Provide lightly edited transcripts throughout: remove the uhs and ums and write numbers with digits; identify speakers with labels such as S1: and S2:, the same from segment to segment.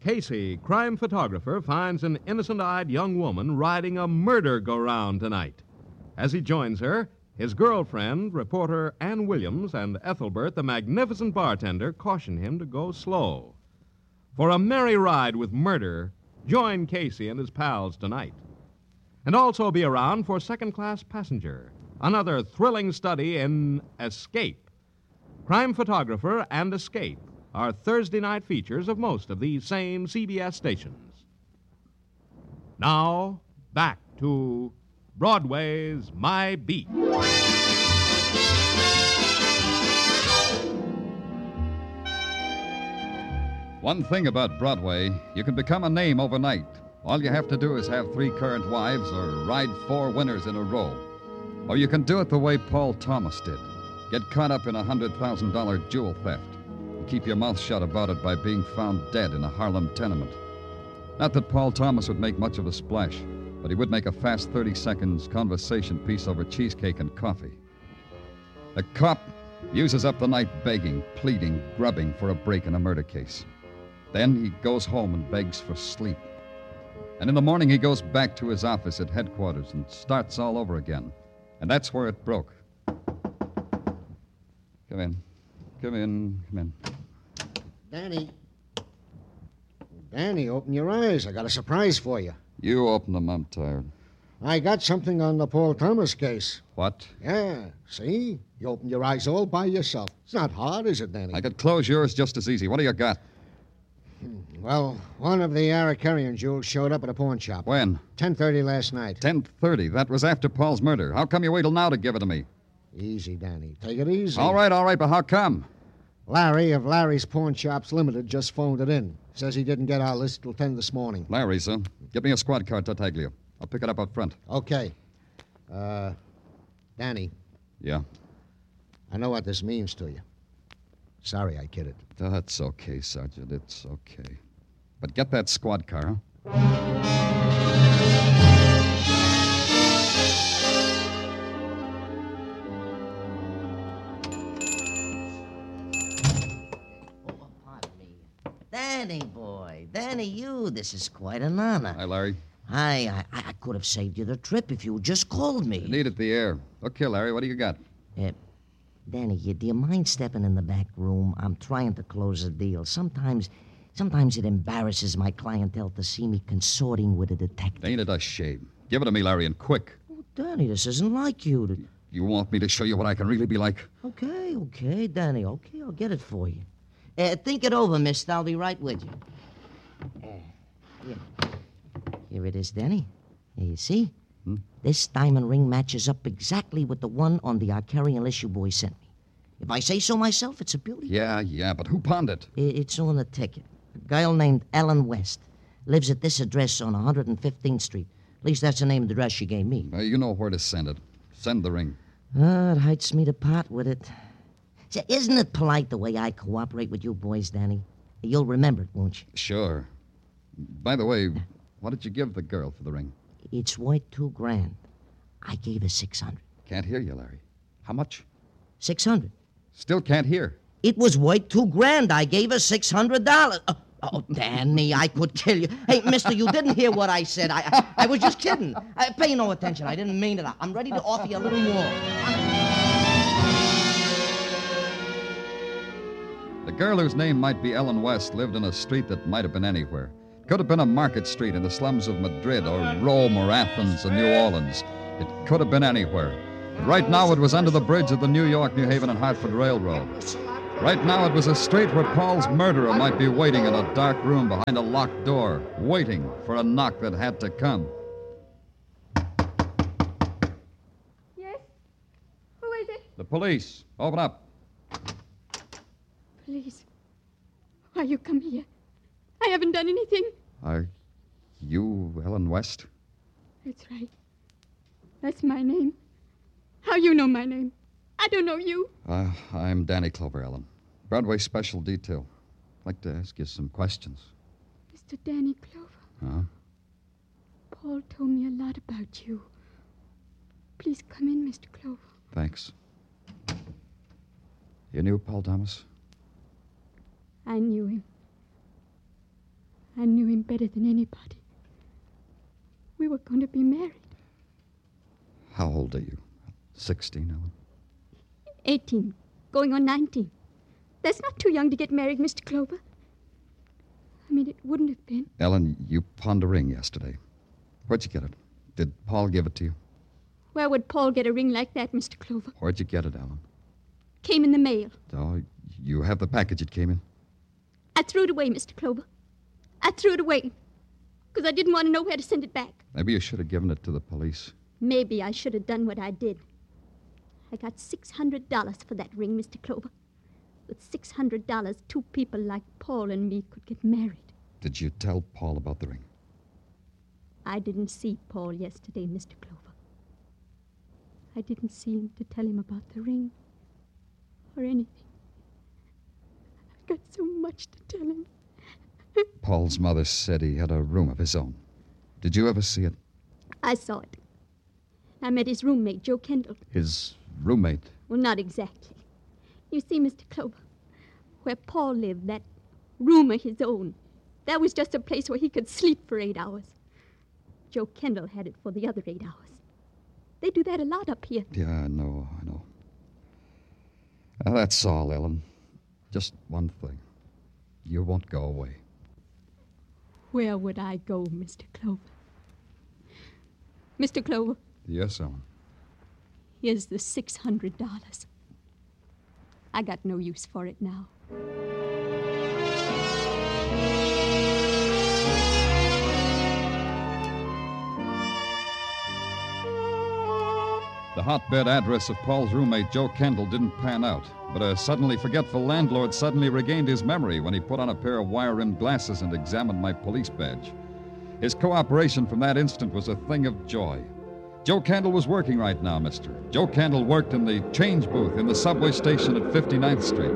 S1: Casey, crime photographer, finds an innocent-eyed young woman riding a murder-go-round tonight. As he joins her, his girlfriend, reporter Ann Williams, and Ethelbert, the magnificent bartender, caution him to go slow. For a merry ride with murder, join Casey and his pals tonight. And also be around for Second Class Passenger, another thrilling study in escape. Crime Photographer and Escape are Thursday night features of most of these same CBS stations. Now, back to Broadway's My Beat.
S2: One thing about Broadway, you can become a name overnight. All you have to do is have 3 current wives or ride 4 winners in a row. Or you can do it the way Paul Thomas did. Get caught up in a $100,000 jewel theft. And keep your mouth shut about it by being found dead in a Harlem tenement. Not that Paul Thomas would make much of a splash, but he would make a fast 30 seconds conversation piece over cheesecake and coffee. The cop uses up the night begging, pleading, grubbing for a break in a murder case. Then he goes home and begs for sleep. And in the morning he goes back to his office at headquarters and starts all over again. And that's where it broke. Come in. Come in.
S3: Danny, open your eyes. I got a surprise for you.
S2: You open them, I'm tired.
S3: I got something on the Paul Thomas case.
S2: What?
S3: Yeah, see? You opened your eyes all by yourself. It's not hard, is it, Danny?
S2: I could close yours just as easy. What do you got?
S3: Well, one of the Arikarian jewels showed up at a pawn shop.
S2: When?
S3: 10:30 last night.
S2: 10:30. That was after Paul's murder. How come you wait till now to give it to me?
S3: Easy, Danny. Take it easy.
S2: All right, but how come?
S3: Larry of Larry's Pawn Shops Limited just phoned it in. Says he didn't get our list till 10 this morning.
S2: Larry, sir. Give me a squad car, Tartaglia. I'll pick it up out front.
S3: Okay. Danny.
S2: Yeah?
S3: I know what this means to you. Sorry I kidded.
S2: That's okay, Sergeant. It's okay. But get that squad car, huh?
S4: Danny, boy. Danny, this is quite an honor.
S2: Hi, Larry.
S4: I could have saved you the trip if you had just called me.
S2: You needed the air. Okay, Larry, what do you got?
S4: Danny, do you mind stepping in the back room? I'm trying to close a deal. Sometimes it embarrasses my clientele to see me consorting with a detective.
S2: Ain't it a shame? Give it to me, Larry, and quick.
S4: Oh, Danny, this isn't like you.
S2: You want me to show you what I can really be like?
S4: Okay, Danny. Okay, I'll get it for you. Think it over, mister. I'll be right with you. Here it is, Danny. Here, you see? This diamond ring matches up exactly with the one on the Arcarian list you boys sent me. If I say so myself, it's a beauty.
S2: Yeah, but who pawned it?
S4: It's on the ticket. A girl named Ellen West lives at this address on 115th Street. At least that's the name of the address she gave me.
S2: You know where to send it. Send the ring.
S4: It hurts me to part with it. Say, isn't it polite the way I cooperate with you boys, Danny? You'll remember it, won't you?
S2: Sure. By the way, what did you give the girl for the ring?
S4: It's worth $2,000. I gave her $600.
S2: Can't hear you, Larry. How much?
S4: $600.
S2: Still can't hear.
S4: It was worth $2,000. I gave her $600. Oh, Danny, I could kill you. Hey, mister, you didn't hear what I said. I was just kidding. Pay no attention. I didn't mean it. I'm ready to offer you a little more.
S2: The girl whose name might be Ellen West lived in a street that might have been anywhere. Could have been a market street in the slums of Madrid or Rome or Athens or New Orleans. It could have been anywhere. But right now it was under the bridge of the New York, New Haven, and Hartford Railroad. Right now it was a street where Paul's murderer might be waiting in a dark room behind a locked door, waiting for a knock that had to come.
S5: Yes? Who is it?
S2: The police. Open up.
S5: Please. Why you come here? I haven't done anything.
S2: Are you Ellen West?
S5: That's right. That's my name. How you know my name? I don't know you.
S2: I'm Danny Clover, Ellen. Broadway Special Detail. I'd like to ask you some questions.
S5: Mr. Danny Clover.
S2: Huh?
S5: Paul told me a lot about you. Please come in, Mr. Clover.
S2: Thanks. You knew Paul Thomas?
S5: I knew him. I knew him better than anybody. We were going to be married.
S2: How old are you? 16, Ellen?
S5: 18, going on 19. That's not too young to get married, Mr. Clover. I mean, it wouldn't have been.
S2: Ellen, you pawned a ring yesterday. Where'd you get it? Did Paul give it to you?
S5: Where would Paul get a ring like that, Mr. Clover?
S2: Where'd you get it, Ellen?
S5: Came in the mail.
S2: Oh, you have the package it came in?
S5: I threw it away, Mr. Clover. I threw it away because I didn't want to know where to send it back.
S2: Maybe you should have given it to the police.
S5: Maybe I should have done what I did. I got $600 for that ring, Mr. Clover. With $600, two people like Paul and me could get married.
S2: Did you tell Paul about the ring?
S5: I didn't see Paul yesterday, Mr. Clover. I didn't see him to tell him about the ring or anything. I've got so much to tell him.
S2: Paul's mother said he had a room of his own. Did you ever see it?
S5: I saw it. I met his roommate, Joe Kendall.
S2: His roommate?
S5: Well, not exactly. You see, Mr. Clover, where Paul lived, that room of his own, that was just a place where he could sleep for 8 hours. Joe Kendall had it for the other 8 hours. They do that a lot up here.
S2: Yeah, I know. Now, that's all, Ellen. Just one thing. You won't go away.
S5: Where would I go, Mr. Clover? Mr. Clover,
S2: Yes, Ellen.
S5: here's the $600. I got no use for it now.
S2: The hotbed address of Paul's roommate, Joe Kendall, didn't pan out, but a suddenly forgetful landlord suddenly regained his memory when he put on a pair of wire-rimmed glasses and examined my police badge. His cooperation from that instant was a thing of joy. Joe Kendall was working right now, mister. Joe Kendall worked in the change booth in the subway station at 59th Street.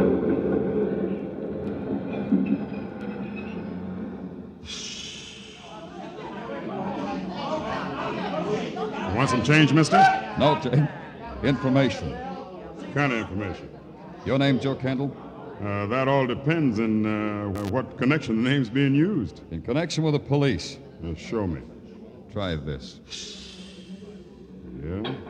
S6: Want some change, mister?
S2: No, Jay. Information.
S6: What kind of information?
S2: Your name, Joe Kendall?
S6: That all depends on what connection the name's being used.
S2: In connection with the police.
S6: Show me.
S2: Try this.
S6: Yeah?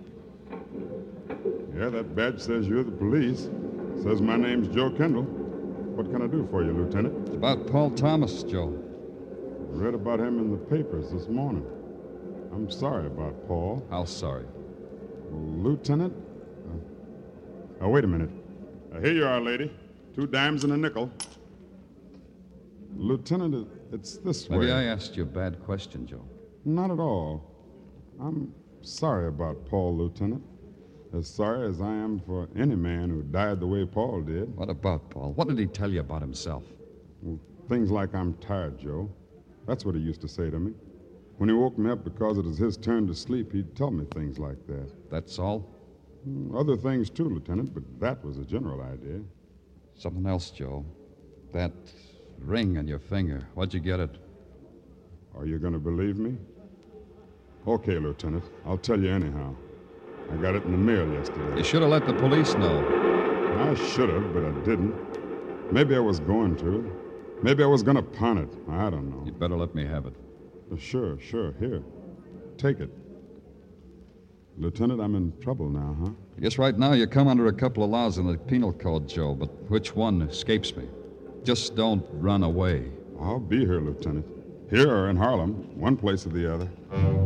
S6: Yeah, that badge says you're the police. Says my name's Joe Kendall. What can I do for you, Lieutenant?
S2: It's about Paul Thomas, Joe.
S6: Read about him in the papers this morning. I'm sorry about Paul.
S2: How sorry?
S6: Lieutenant? Wait a minute. Here you are, lady. 2 dimes and a nickel. Lieutenant, it's this way.
S2: Maybe I asked you a bad question, Joe.
S6: Not at all. I'm sorry about Paul, Lieutenant. As sorry as I am for any man who died the way Paul did.
S2: What about Paul? What did he tell you about himself?
S6: Well, things like I'm tired, Joe. That's what he used to say to me. When he woke me up because it was his turn to sleep, he'd tell me things like that.
S2: That's all?
S6: Other things, too, Lieutenant, but that was a general idea.
S2: Something else, Joe. That ring on your finger. Where'd you get it?
S6: Are you going to believe me? Okay, Lieutenant. I'll tell you anyhow. I got it in the mail yesterday.
S2: You should have let the police know.
S6: I should have, but I didn't. Maybe I was going to. Maybe I was going to pawn it. I don't know.
S2: You'd better let me have it.
S6: Sure. Here. Take it. Lieutenant, I'm in trouble now, huh?
S2: I guess right now you come under a couple of laws in the penal code, Joe, but which one escapes me? Just don't run away.
S6: I'll be here, Lieutenant. Here or in Harlem, one place or the other.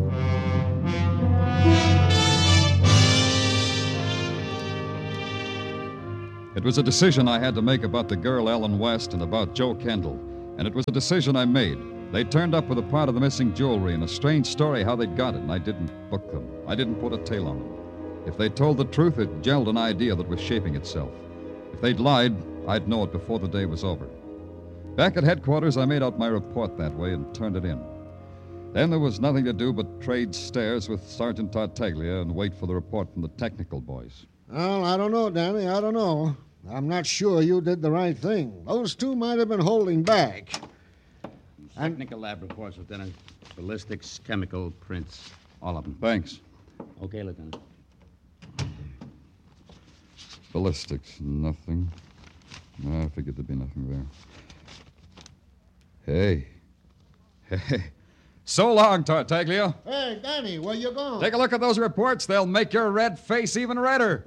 S2: It was a decision I had to make about the girl Ellen West and about Joe Kendall, and it was a decision I made. They turned up with a part of the missing jewelry and a strange story how they'd got it, and I didn't book them. I didn't put a tail on them. If they told the truth, it gelled an idea that was shaping itself. If they'd lied, I'd know it before the day was over. Back at headquarters, I made out my report that way and turned it in. Then there was nothing to do but trade stares with Sergeant Tartaglia and wait for the report from the technical boys.
S3: Well, I don't know, Danny. I don't know. I'm not sure you did the right thing. Those two might have been holding back.
S7: Technical lab reports, Lieutenant. Ballistics, chemical, prints, all of them.
S2: Thanks.
S7: Okay, Lieutenant.
S2: Ballistics, nothing. No, I figured there'd be nothing there. Hey. Hey. So long, Tartaglia.
S3: Hey, Danny, where you going?
S2: Take a look at those reports. They'll make your red face even redder.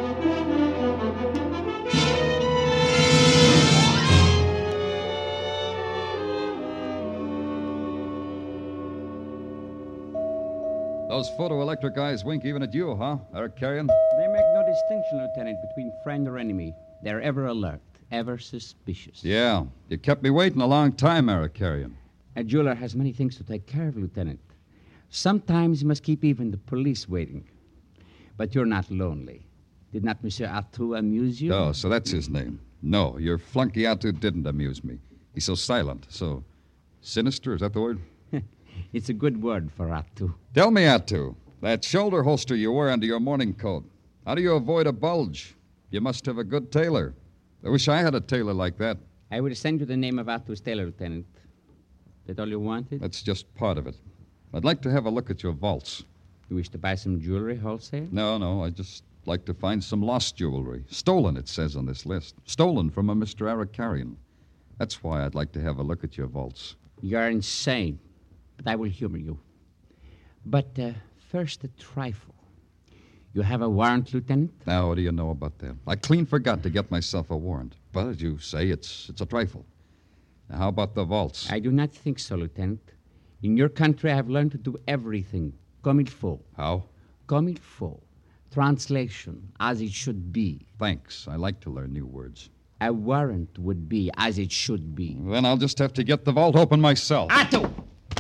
S2: Those photoelectric eyes wink even at you, huh, Eric Carrion?
S7: They make no distinction, Lieutenant, between friend or enemy. They're ever alert, ever suspicious.
S2: Yeah. You kept me waiting a long time, Eric Carrion.
S7: A jeweler has many things to take care of, Lieutenant. Sometimes you must keep even the police waiting. But you're not lonely. Did not Monsieur Artaud amuse you?
S2: Oh, so that's his name. No, your flunky Artaud didn't amuse me. He's so silent, so sinister, is that the word?
S7: It's a good word for Artaud.
S2: Tell me, Artaud, that shoulder holster you wear under your morning coat, how do you avoid a bulge? You must have a good tailor. I wish I had a tailor like that.
S7: I will send you the name of Artaud's tailor, Lieutenant. That all you wanted?
S2: That's just part of it. I'd like to have a look at your vaults.
S7: You wish to buy some jewelry wholesale?
S2: No, I'd just like to find some lost jewelry. Stolen, it says on this list. Stolen from a Mr. Eric Carrion. That's why I'd like to have a look at your vaults.
S7: You're insane, but I will humor you. But first, a trifle. You have a warrant, Lieutenant?
S2: Now, what do you know about that? I clean forgot to get myself a warrant. But as you say, it's a trifle. Now, how about the vaults?
S7: I do not think so, Lieutenant. In your country, I have learned to do everything. Comme il faut.
S2: How?
S7: Comme il faut. Translation, as it should be.
S2: Thanks. I like to learn new words.
S7: A warrant would be as it should be.
S2: Then I'll just have to get the vault open myself.
S7: Artaud!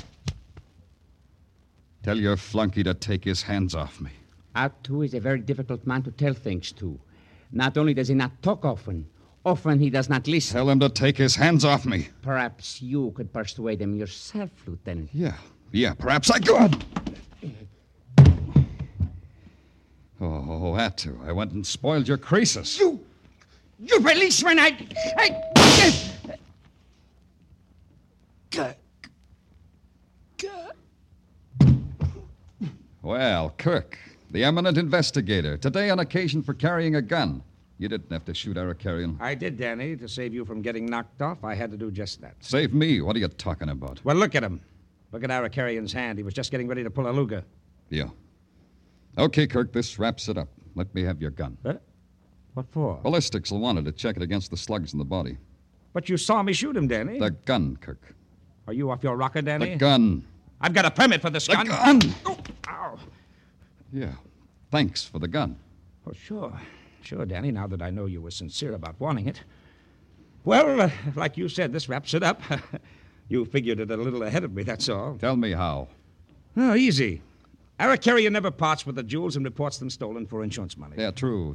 S2: Tell your flunky to take his hands off me.
S7: Artaud is a very difficult man to tell things to. Not only does he not talk often he does not listen.
S2: Tell him to take his hands off me.
S7: Perhaps you could persuade him yourself, Lieutenant.
S2: Yeah, perhaps I could. Oh, Artaud, I went and spoiled your Croesus.
S7: You policeman,
S2: Well, Kirk, the eminent investigator, today on occasion for carrying a gun. You didn't have to shoot Eric Carrion.
S8: I did, Danny. To save you from getting knocked off, I had to do just that.
S2: Save me? What are you talking about?
S8: Well, look at him. Look at Eric Carrion's hand. He was just getting ready to pull a Luger.
S2: Yeah. Okay, Kirk, this wraps it up. Let me have your gun.
S8: What for?
S2: Ballistics will want it to check it against the slugs in the body.
S8: But you saw me shoot him, Danny.
S2: The gun, Kirk.
S8: Are you off your rocker, Danny?
S2: The gun.
S8: I've got a permit for this
S2: The
S8: gun.
S2: gun!
S8: Oh, ow.
S2: Yeah. Thanks for the gun.
S8: Oh, sure. Sure, Danny, now that I know you were sincere about wanting it. Well, like you said, this wraps it up. You figured it a little ahead of me, that's all.
S2: Tell me how.
S8: Oh, easy. Eric Carrion never parts with the jewels and reports them stolen for insurance money.
S2: Yeah, true.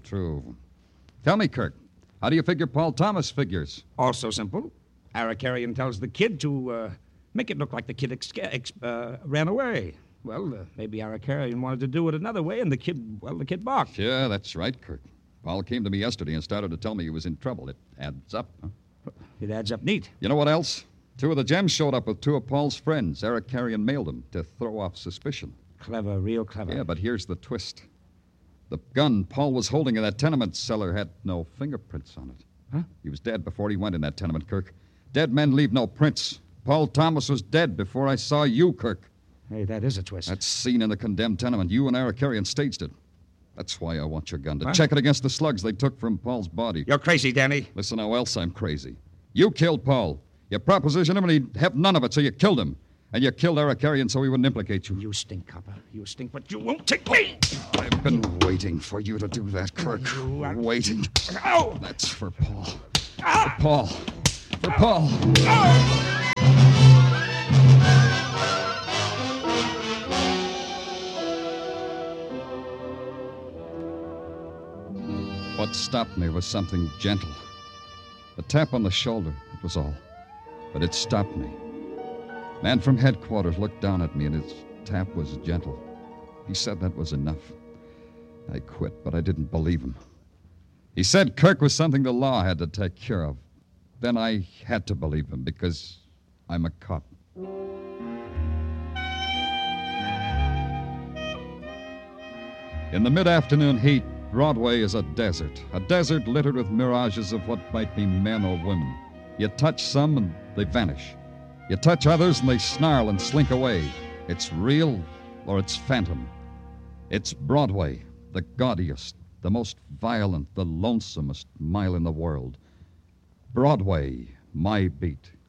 S2: Tell me, Kirk, how do you figure Paul Thomas figures?
S8: Also simple. Eric Carrion tells the kid to make it look like the kid ran away. Well, maybe Eric Carrion wanted to do it another way, and the kid balked.
S2: Yeah, that's right, Kirk. Paul came to me yesterday and started to tell me he was in trouble. It adds up, huh?
S8: It adds up neat.
S2: You know what else? 2 of the gems showed up with 2 of Paul's friends. Eric Carrion mailed them to throw off suspicion.
S8: Clever, real clever.
S2: Yeah, but here's the twist. The gun Paul was holding in that tenement cellar had no fingerprints on it.
S8: Huh?
S2: He was dead before he went in that tenement, Kirk. Dead men leave no prints. Paul Thomas was dead before I saw you, Kirk.
S8: Hey, that is a twist.
S2: That scene in the condemned tenement, you and Eric Carrion staged it. That's why I want your gun, to
S8: Huh?
S2: check it against the slugs they took from Paul's body.
S8: You're crazy, Danny.
S2: Listen, how else I'm crazy. You killed Paul. You propositioned him and he'd have none of it, so you killed him. And you killed Eric Carrion so he wouldn't implicate you.
S8: You stink, copper. You stink, but you won't take me.
S2: I've been waiting for you to do that, Kirk. Waiting.
S8: Ow!
S2: That's for Paul. For Paul. For Paul. What stopped me was something gentle. A tap on the shoulder, it was all. But it stopped me. Man from headquarters looked down at me, and his tap was gentle. He said that was enough. I quit, but I didn't believe him. He said Kirk was something the law had to take care of. Then I had to believe him, because I'm a cop. In the mid-afternoon heat, Broadway is a desert littered with mirages of what might be men or women. You touch some and they vanish. You touch others and they snarl and slink away. It's real or it's phantom. It's Broadway, the gaudiest, the most violent, the lonesomest mile in the world. Broadway, my beat.